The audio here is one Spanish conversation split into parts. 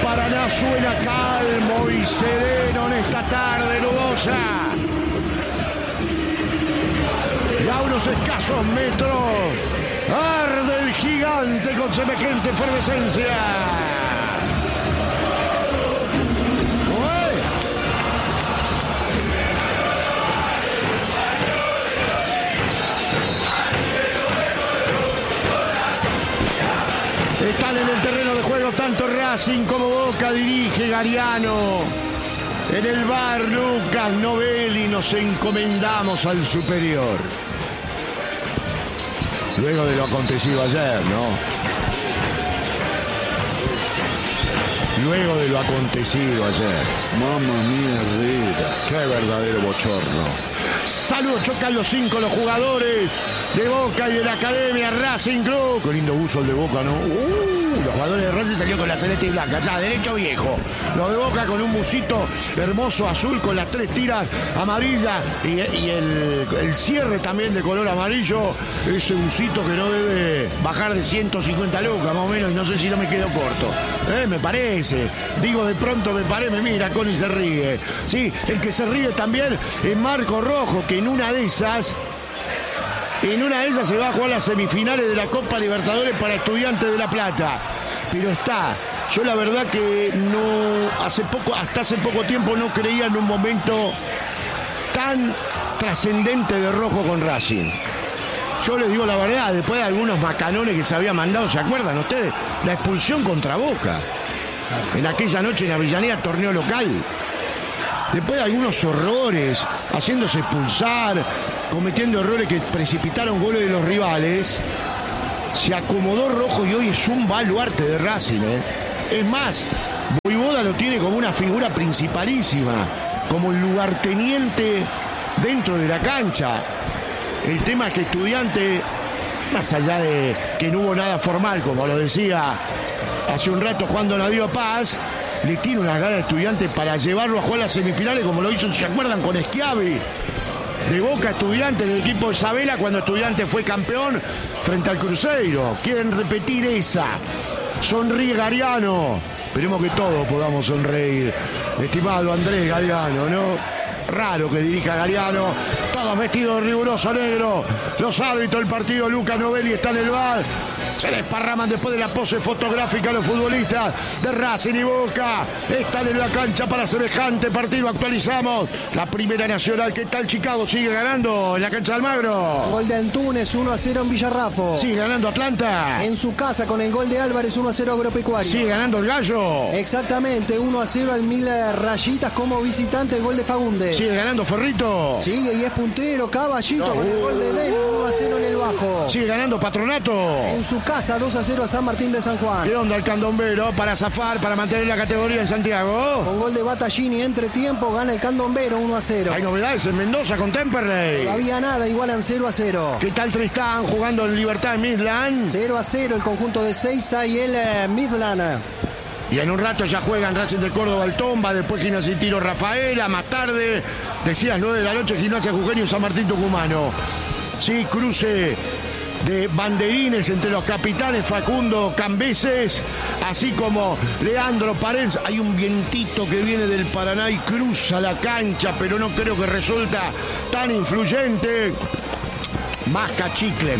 Paraná suena calmo y sereno en esta tarde nubosa. Y a unos escasos metros arde el gigante con semejante efervescencia. Están en el terreno de juego tanto Racing como Boca, dirige Gariano. En el bar Lucas Novelli, nos encomendamos al superior. Luego de lo acontecido ayer, ¿no? Luego de lo acontecido ayer. Mamma mía, Herrera. Qué verdadero bochorno. Saludos, chocan los 5 los jugadores de Boca y de la Academia Racing Club. Qué lindo buzo el de Boca, ¿no? Los jugadores de Racing salieron con la celeste y blanca, ya, derecho viejo. Los de Boca con un busito hermoso azul con las 3 tiras amarillas y el cierre también de color amarillo. Ese busito que no debe bajar de 150 lucas, más o menos, y no sé si no me quedo corto. Me parece. Digo, de pronto me mira, Connie se ríe. Sí, el que se ríe también es Marco Rojo, que en una de esas se va a jugar las semifinales de la Copa Libertadores para Estudiantes de La Plata. Pero yo la verdad que hasta hace poco tiempo no creía en un momento tan trascendente de Rojo con Racing. Yo les digo la verdad, después de algunos macanones que se había mandado, ¿se acuerdan ustedes? La expulsión contra Boca. En aquella noche en Avellaneda, torneo local. Después de algunos horrores, haciéndose expulsar, cometiendo errores que precipitaron goles de los rivales, se acomodó Rojo y hoy es un baluarte de Racing, Es más, Voivoda lo tiene como una figura principalísima, como el lugarteniente dentro de la cancha. El tema es que Estudiante, más allá de que no hubo nada formal, como lo decía hace un rato Juan Donadio Paz, le tiene una gana a Estudiante para llevarlo a jugar las semifinales, como lo hizo, ¿se acuerdan? Con Schiavi. De Boca Estudiante, del equipo de Sabela, cuando Estudiante fue campeón frente al Cruzeiro. Quieren repetir esa. Sonríe Gariano. Esperemos que todos podamos sonreír. Estimado Andrés Gariano, ¿no? Raro que dirija Gariano. Todos vestidos de riguroso negro. Los árbitros del partido, Lucas Novelli, está en el bar. Se desparraman después de la pose fotográfica los futbolistas de Racing y Boca. Están en la cancha para semejante partido. Actualizamos la Primera Nacional. ¿Qué tal Chicago? Sigue ganando en la cancha de Almagro. Gol de Antunes, 1-0 en Villarrafo. Sigue ganando Atlanta. En su casa con el gol de Álvarez, 1-0 Agropecuario. Sigue ganando el Gallo. Exactamente, 1-0 al Mil Rayitas como visitante, el gol de Fagundes. Sigue ganando Ferrito. Sigue y es puntero, Caballito con el gol de Den, 1-0 en el Bajo. Sigue ganando Patronato. En su casa, 2-0 a San Martín de San Juan. ¿Qué onda el candombero para zafar, para mantener la categoría en Santiago? Con gol de Battaglini entre tiempo, gana el candombero 1-0. Hay novedades en Mendoza con Temperley. Todavía nada, igualan 0-0. ¿Qué tal Tristán jugando en Libertad de Midland? 0-0 el conjunto de Seiza y el Midland. Y en un rato ya juegan Racing de Córdoba al Tomba, después Gimnasia y Tiro Rafaela, más tarde, decías 9 de la noche, Gimnasia Jujeño y San Martín Tucumano. Sí, cruce de banderines entre los capitanes Facundo Cambeses, así como Leandro Paredes. Hay un vientito que viene del Paraná y cruza la cancha, pero no creo que resulta tan influyente. Masca chicle.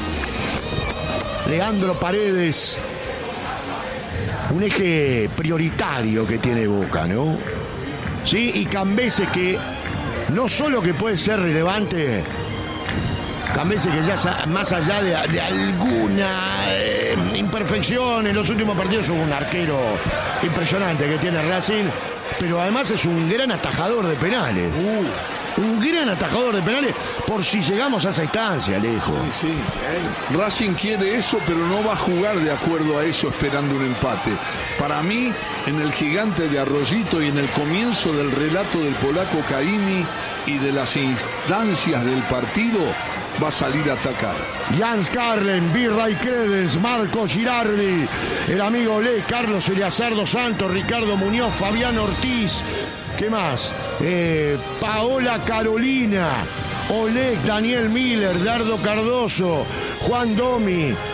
Leandro Paredes, un eje prioritario que tiene Boca, ¿no? Sí, y Cambeses, que no solo que puede ser relevante, Cambeses que ya más allá de alguna imperfección en los últimos partidos, es un arquero impresionante que tiene Racing, pero además es un gran atajador de penales. Un gran atajador de penales, por si llegamos a esa instancia, Alejo. Sí, sí. Racing quiere eso, pero no va a jugar de acuerdo a eso esperando un empate. Para mí, en el gigante de Arroyito y en el comienzo del relato del polaco Caimi y de las instancias del partido, va a salir a atacar. Jans Carlen, Virray Credes, Marco Girardi, el amigo Le, Carlos Eleazar dos Santos, Ricardo Muñoz, Fabián Ortiz. ¿Qué más? Paola Carolina, Oleg, Daniel Miller, Dardo Cardoso, Juan Domi,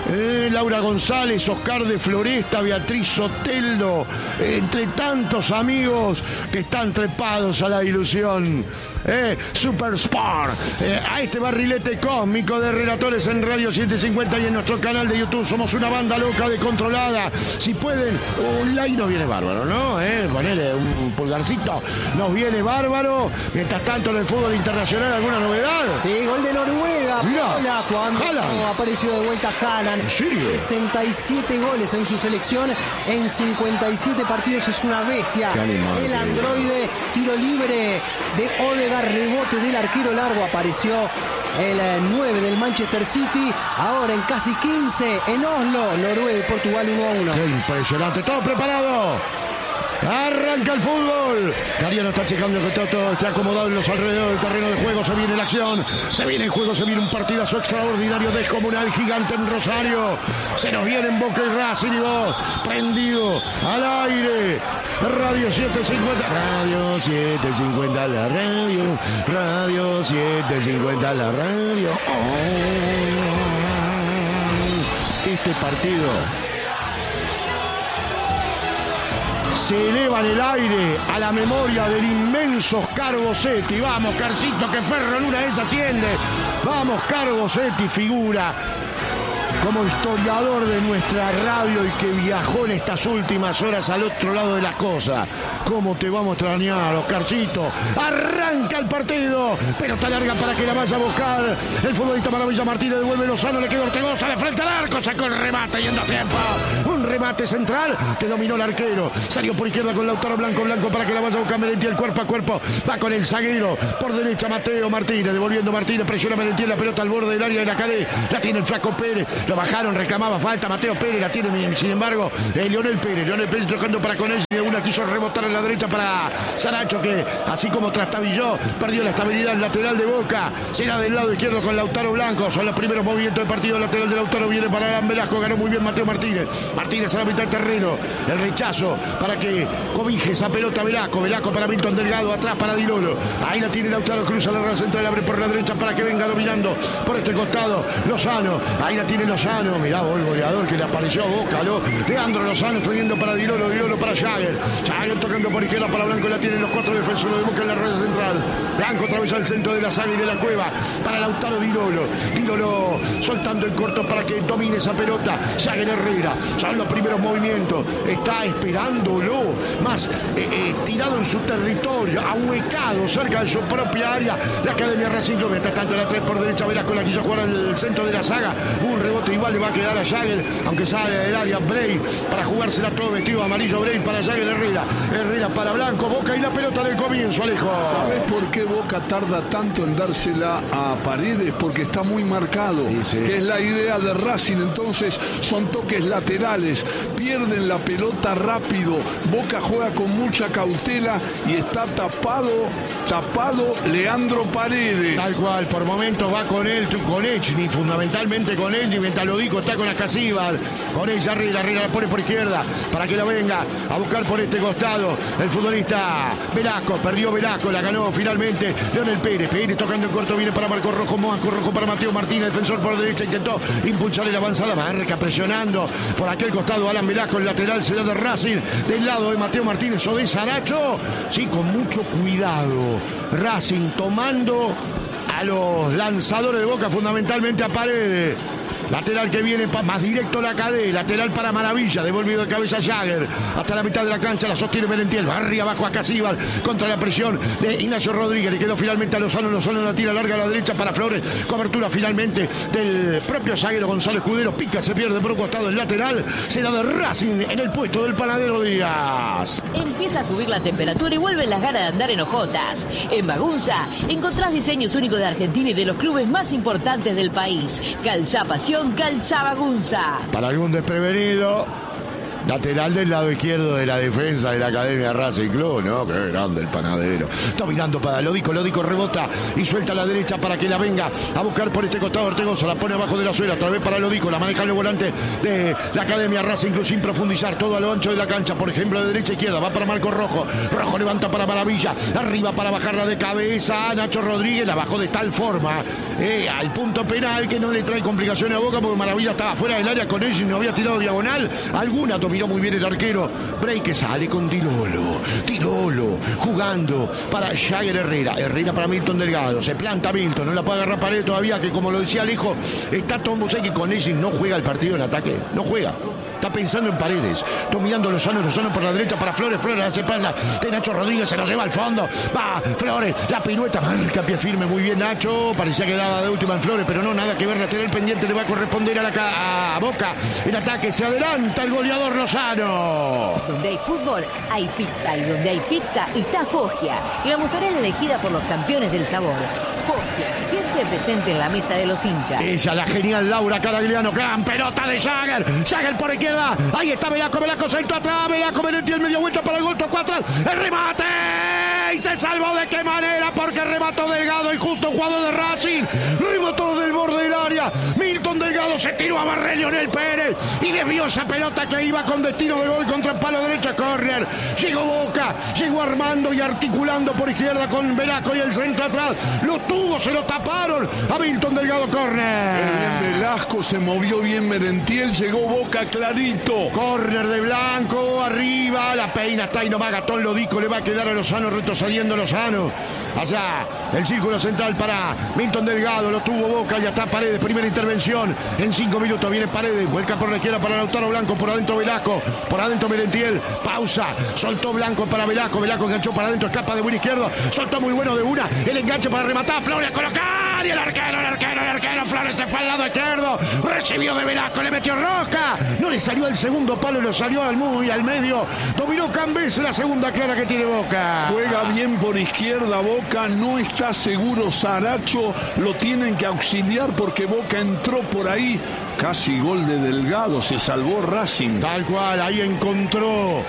Laura González, Oscar de Floresta, Beatriz Soteldo, entre tantos amigos que están trepados a la ilusión. Super Sport, a este barrilete cósmico de relatores en Radio 750 y en nuestro canal de YouTube. Somos una banda loca de controlada. Si pueden, un like nos viene bárbaro, ¿no? Ponele un pulgarcito, nos viene bárbaro. Mientras tanto, en el fútbol internacional, ¿alguna novedad? Sí, gol de Noruega. Hola, cuando apareció de vuelta Haaland. ¿En serio? 67 goles en su selección en 57 partidos. Es una bestia. El androide, tiro libre de Odegaard, rebote del arquero largo. Apareció el 9 del Manchester City. Ahora en casi 15 en Oslo, Noruega y Portugal 1-1. Qué impresionante, todo preparado. Arranca el fútbol. Cariano está checando que todo esté acomodado en los alrededores del terreno de juego. Se viene la acción, se viene el juego, se viene un partidazo extraordinario, descomunal, gigante en Rosario. Se nos viene en Boca y Racing y vos, prendido al aire. Radio 750, Radio 750 la radio, Radio 750 la radio. Este partido se eleva en el aire a la memoria del inmenso Oscar Bossetti. Vamos, Carcito, que Ferro en una vez asciende. Vamos, Oscar bossetti, figura como historiador de nuestra radio y que viajó en estas últimas horas al otro lado de la cosa. ¿Cómo te vamos a extrañar, Oscarcito? Arranca el partido, pelota larga para que la vaya a buscar el futbolista Maravilla Martínez, devuelve Lozano, le quedó Ortegoza de frente al arco, sacó el remate y en 2 tiempos. Un remate central que dominó el arquero, salió por izquierda con Lautaro Blanco para que la vaya a buscar Merentiel, cuerpo a cuerpo, va con el zaguero, por derecha Mateo Martínez, devolviendo Martínez, presiona Merentiel, la pelota al borde del área de la cadena, la tiene el flaco Pérez, lo bajaron, reclamaba falta, Mateo Pérez, la tiene sin embargo Leonel Pérez tocando para con él, y de una quiso rebotar a la derecha para Saracho, que así como trastabilló, perdió la estabilidad lateral de Boca, será del lado izquierdo con Lautaro Blanco, son los primeros movimientos del partido, lateral de Lautaro viene para Alan Velasco, ganó muy bien Mateo Martínez a la mitad del terreno, el rechazo para que cobije esa pelota Velasco para Milton Delgado, atrás para Dilolo, ahí la tiene Lautaro, cruza la rueda central, abre por la derecha para que venga dominando por este costado Lozano, ahí la tiene Lozano, mirá vos el goleador que le apareció a Boca, ¿no? Leandro Lozano teniendo para Dilolo para Jagger tocando por izquierda para Blanco, la tienen los 4 defensores de Boca en la rueda central, Blanco atraviesa el centro de la saga y de la cueva para Lautaro Dilolo soltando el corto para que domine esa pelota, Jagger Herrera, son los primeros movimientos, está esperándolo, más tirado en su territorio, ahuecado cerca de su propia área, la Academia Racing Club, mientras tanto la 3 por derecha, Velasco la quiso jugar al centro de la saga, un rebote igual le va a quedar a Jagger, aunque sale del área Bray para jugársela todo vestido amarillo, Bray para Jagger Herrera para Blanco, Boca y la pelota del comienzo, Alejo. ¿Sabes por qué Boca tarda tanto en dársela a Paredes? Porque está muy marcado, sí. Que es la idea de Racing, entonces son toques laterales, pierden la pelota rápido, Boca juega con mucha cautela y está tapado Leandro Paredes. Tal cual, por momentos va con él, con Echny, fundamentalmente con él, y mientras lo digo está con Ascasíbal, con ella Herrera la pone por izquierda, para que la venga a buscar por este costado, el futbolista Velasco, perdió Velasco, la ganó finalmente Leonel Pérez tocando en corto, viene para Marco Rojo para Mateo Martínez, defensor por derecha, intentó impulsar el avanzada, Marca presionando por aquel costado, Alan Velasco, el lateral será de Racing, del lado de Mateo Martínez o de Saracho, sí, con mucho cuidado, Racing tomando a los lanzadores de Boca, fundamentalmente a Paredes. Lateral que viene más directo la cadena, lateral para Maravilla, devolvido de cabeza Jagger, hasta la mitad de la cancha, la sostiene Merentiel, barri abajo a Casíbal, contra la presión de Ignacio Rodríguez, le quedó finalmente a Lozano la tira larga a la derecha para Flores, cobertura finalmente del propio zaguero Gonzalo Escudero, pica, se pierde por un costado el lateral, será de Racing en el puesto del Panadero Díaz. Empieza a subir la temperatura y vuelven las ganas de andar en hojotas. En Bagunza encontrás diseños únicos de Argentina y de los clubes más importantes del país. Calzá Pasión, Calzá Bagunza. Para algún desprevenido, Lateral del lado izquierdo de la defensa de la Academia Racing Club, ¿no? Qué grande el panadero. Está mirando para Lodico rebota y suelta a la derecha para que la venga a buscar por este costado Ortegoza. La pone abajo de la suela, otra vez para Lodico. La maneja el volante de la Academia Racing Club sin profundizar. Todo a lo ancho de la cancha, por ejemplo, de derecha a izquierda. Va para Marco Rojo. Rojo levanta para Maravilla. Arriba para bajarla de cabeza. Nacho Rodríguez la bajó de tal forma al punto penal que no le trae complicaciones a Boca porque Maravilla estaba fuera del área con ellos y no había tirado diagonal. Alguna dominó muy bien el arquero. Break que sale con Tirolo jugando para Jagger Herrera para Milton Delgado. Se planta Milton, no la puede agarrar Paredes todavía, que como lo decía Alejo, está Tom Bosé que con ellos no juega el partido en ataque. No juega. Está pensando en Paredes. Dominando Lozano por la derecha para Flores a la espalda de Nacho Rodríguez, se lo lleva al fondo. Va Flores, la pirueta, marca pie firme, muy bien Nacho. Parecía que daba de última en Flores, pero no, nada que ver. Lateral pendiente le va a corresponder a Boca. El ataque se adelanta el goleador Lozano. Donde hay fútbol, hay pizza. Y donde hay pizza, está Foggia. Y la mozzarella elegida por los campeones del sabor. Foggia, siempre presente en la mesa de los hinchas. Ella, la genial Laura Caragliano. Gran pelota de Jagger. Jagger por izquierda. Ahí está Velasco saltó atrás. Velasco Merentiel media vuelta para el gol, tocó atrás. El remate. Y se salvó de qué manera, porque remató Delgado y justo jugador de Racing. Remató del borde del área. Milton Delgado se tiró a barrer Leonel Pérez y desvió esa pelota que iba con destino de gol contra el palo derecho, córner. Llegó Boca, llegó armando y articulando por izquierda con Velasco y el centro atrás. Lo tuvo, se lo taparon a Milton Delgado, córner. Bien Velasco, se movió bien Merentiel, llegó Boca clarito. Córner de Blanco, arriba, la peina está ahí nomás, Gatón Lodico, le va a quedar a Lozano, retrocediendo Lozano. Allá, el círculo central para Milton Delgado, lo tuvo Boca, ya está Paredes, primera intervención. En 5 minutos viene Paredes, vuelca por la izquierda para Lautaro Blanco, por adentro Velasco, por adentro Merentiel, pausa, soltó Blanco para Velasco, Velasco enganchó para adentro, escapa de buen izquierdo, soltó muy bueno de una, el enganche para rematar, Flores a colocar, y el arquero, Flores se fue al lado izquierdo, recibió de Velasco, le metió rosca, no le salió al segundo palo, lo salió al medio, dominó Cambés, la segunda clara que tiene Boca. Juega bien por izquierda Boca, no está seguro Saracho, lo tienen que auxiliar porque Boca entró por ahí, casi gol de Delgado, se salvó Racing. Tal cual, ahí encontró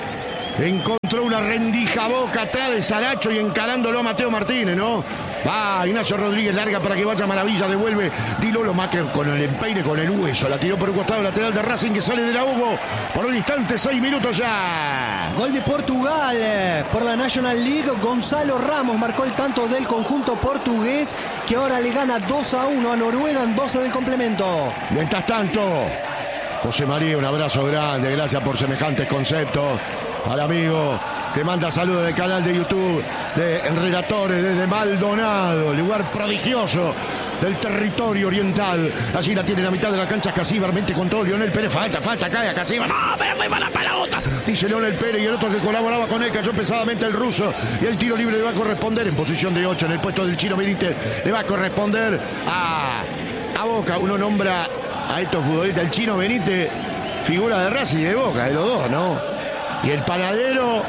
una rendija Boca atrás de Saracho y encarándolo a Mateo Martínez, ¿no? Va Ignacio Rodríguez, larga para que vaya Maravilla, devuelve Dilolo más que con el empeine, con el hueso, la tiró por el costado lateral de Racing que sale de la Hugo por un instante, 6 minutos ya. Gol de Portugal por la National League. Gonzalo Ramos marcó el tanto del conjunto portugués, que ahora le gana 2-1 a Noruega en 12 del complemento. Mientras tanto, José María, un abrazo grande, gracias por semejantes conceptos. Al amigo que manda saludos del canal de YouTube de Relatores desde Maldonado, lugar prodigioso del territorio oriental. Allí la tiene en la mitad de la cancha Casíbar, mente con todo Leonel Pérez, falta, cae a Casíbar, no, pero me va la pelota, dice Leonel Pérez, y el otro que colaboraba con él cayó pesadamente el ruso, y el tiro libre le va a corresponder en posición de 8 en el puesto del Chino Benítez, le va a corresponder a Boca. Uno nombra a estos futbolistas, el Chino Benítez, figura de Racing y de Boca, de los dos, ¿no? Y el panadero,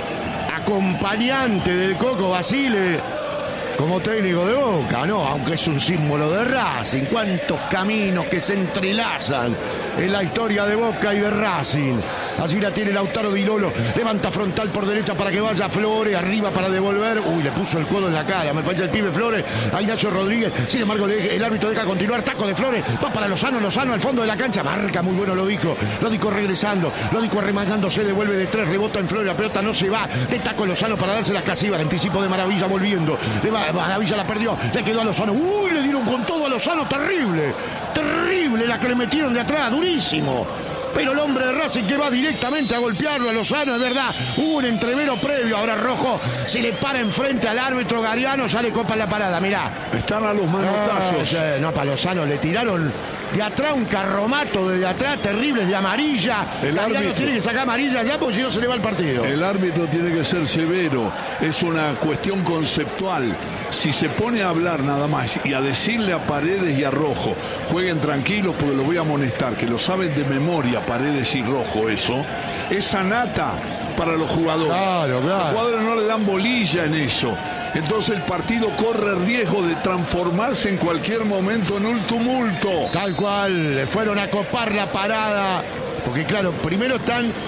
acompañante del Coco Basile como técnico de Boca, ¿no? Aunque es un símbolo de Racing. Cuántos caminos que se entrelazan en la historia de Boca y de Racing. Así la tiene Lautaro Dilolo. Levanta frontal por derecha para que vaya Flores. Arriba para devolver. Uy, le puso el codo en la cara. Me parece el pibe Flores. A Ignacio Rodríguez. Sin embargo, el árbitro deja continuar. Taco de Flores. Va para Lozano al fondo de la cancha. Marca muy bueno Lodico regresando. Lodico arremangándose. Devuelve de 3. Rebota en Flores. La pelota no se va. De taco Lozano para darse las Casíbar. Anticipo de Maravilla volviendo. Maravilla la perdió. Le quedó a Lozano. Uy, le dieron con todo a Lozano. Terrible la que le metieron de atrás. Durísimo. Pero el hombre de Racing que va directamente a golpearlo a Lozano, es verdad, hubo un entrevero previo. Ahora Rojo se le para enfrente al árbitro Gariano, ya le copan la parada, mirá. Están a los manotazos. No, para Lozano le tiraron de atrás un carromato de atrás terrible de amarilla. El árbitro tiene que sacar amarilla ya porque si no se le va el partido. El árbitro tiene que ser severo, es una cuestión conceptual. Si se pone a hablar nada más y a decirle a Paredes y a Rojo, jueguen tranquilos porque los voy a amonestar, que lo saben de memoria Paredes y Rojo, eso es nata para los jugadores. Claro. Los jugadores no le dan bolilla en eso. Entonces el partido corre riesgo de transformarse en cualquier momento en un tumulto. Tal cual, le fueron a copar la parada. Porque claro, primero están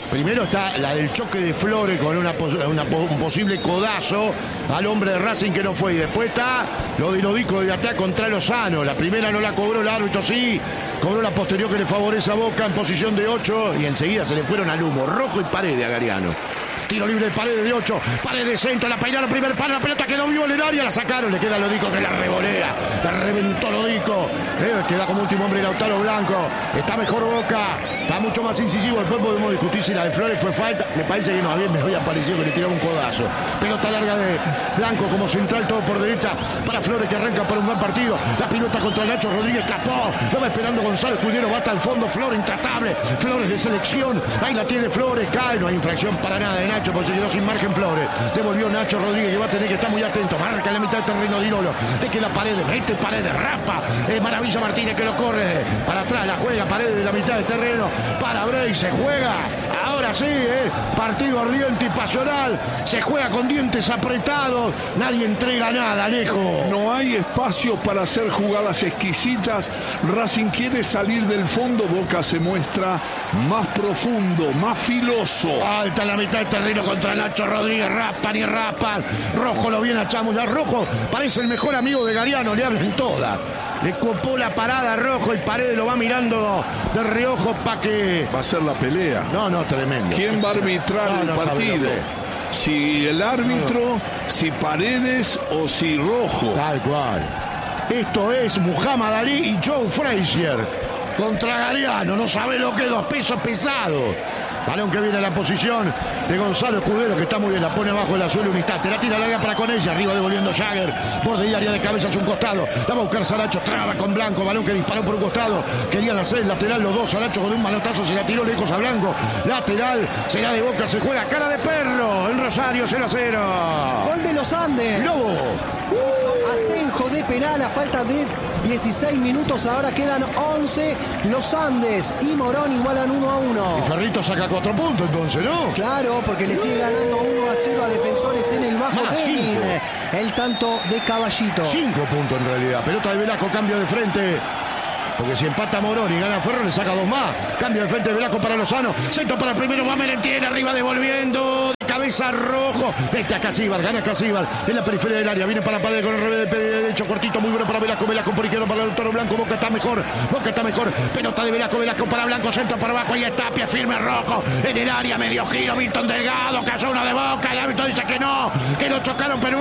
Primero está la del choque de Flores con un posible codazo al hombre de Racing que no fue. Y después está lo de Lodico de Beatea contra Lozano. La primera no la cobró el árbitro, sí. Cobró la posterior que le favorece a Boca en posición de 8. Y enseguida se le fueron al humo. Rojo y Paredes a Gariano. Tiro libre de Paredes de 8. Paredes de centro. La peinaron primer palo. La pelota quedó viva en el área. La sacaron. Le queda Lodico que la revolea. La reventó Lodico. Queda como último hombre Lautaro Blanco. Está mejor Boca. Está mucho más incisivo. Después podemos discutir si la de Flores fue falta. Me parece que no. A mí me había parecido que le tiraba un codazo. Pelota larga de Blanco como central. Todo por derecha. Para Flores que arranca para un buen partido. La pilota contra Nacho Rodríguez. Capó. Lo va esperando Gonzalo Escudero. Va hasta el fondo. Flores intratable. Flores de selección. Ahí la tiene Flores. Cae. No hay infracción para nada de Nacho, porque se quedó sin margen Flores. Devolvió Nacho Rodríguez, que va a tener que estar muy atento. Marca en la mitad del terreno Dinolo. De que la Paredes, mete Paredes, rapa. Maravilla Martínez que lo corre. Para atrás la juega Paredes de la mitad del terreno. Para Bray, se juega. Ahora sí, partido ardiente y pasional. Se juega con dientes apretados. Nadie entrega nada, Alejo. No hay espacio para hacer jugadas exquisitas. Racing quiere salir del fondo. Boca se muestra más profundo, más filoso. Alta en la mitad del terreno contra Nacho Rodríguez. Raspan y raspan. Rojo lo viene a chamullar. Rojo parece el mejor amigo de Gariano. Le hablan toda. Le copó la parada a Rojo y Paredes lo va mirando de reojo para que... Va a ser la pelea. No, tremendo. ¿Quién va a arbitrar el partido? Si el árbitro, si Paredes o si Rojo. Tal cual. Esto es Muhammad Ali y Joe Frazier contra Gariano. No sabe lo que es 2 pesos pesados. Balón que viene a la posición de Gonzalo Escudero, que está muy bien, la pone abajo de la suelo un instante, la tira larga para con ella, arriba devolviendo Jagger, borde y área de cabeza hacia un costado, la va a buscar Saracho, traba con Blanco, balón que disparó por un costado, querían hacer el lateral los dos, Saracho con un manotazo se la tiró lejos a Blanco, lateral, será de Boca, se juega cara de perro, en Rosario 0-0. Gol de los Andes. Lobo. Asenjo de penal a falta de 16 minutos, ahora quedan 11. Los Andes y Morón igualan 1-1. Y Ferrito saca 4 puntos entonces, ¿no? Claro, porque le sigue ganando 1-0 a Defensores en el Bajo Tenin. El tanto de Caballito. 5 puntos en realidad. Pelota de Velasco, cambio de frente. Porque si empata Morón y gana Ferro, le saca 2 más. Cambio de frente de Velasco para Lozano. Centro para el primero. Va Merentiel arriba devolviendo. De cabeza Rojo. Vete a Casíbar. Gana Casíbar. En la periferia del área. Viene para Paredes con el revés de derecho. Cortito. Muy bueno para Velasco. Velasco por izquierda para el Toro Blanco. Boca está mejor. Pelota de Velasco. Velasco para Blanco. Centro para abajo. Ahí está. Pie firme Rojo. En el área. Medio giro. Milton Delgado. Cayó uno de Boca. El árbitro dice que no. Que lo chocaron, pero